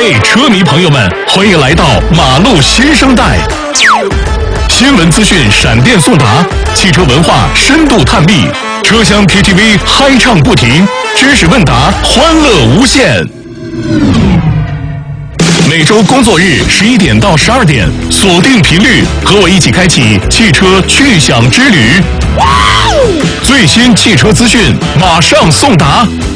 嘿，车迷朋友们，欢迎来到马路新生代。新闻资讯闪电送达，汽车文化深度探秘，车厢 KTV 嗨唱不停，知识问答欢乐无限。每周工作日11点到12点，锁定频率，和我一起开启汽车趣享之旅。最新汽车资讯马上送达。